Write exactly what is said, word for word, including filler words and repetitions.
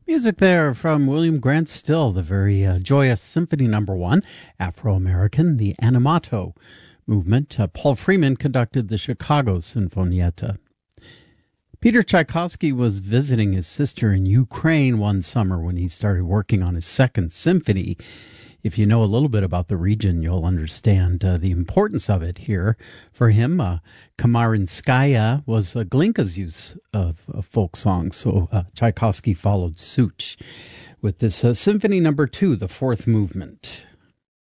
Music there from William Grant Still, the very uh, joyous Symphony Number One, Afro-American, the Animato movement. Uh, Paul Freeman conducted the Chicago Sinfonietta. Peter Tchaikovsky was visiting his sister in Ukraine one summer when he started working on his second symphony. If you know a little bit about the region, you'll understand uh, the importance of it here. For him, uh, Kamarinskaya was uh, Glinka's use of, of folk songs, so uh, Tchaikovsky followed suit with this uh, Symphony Number Two, the fourth movement.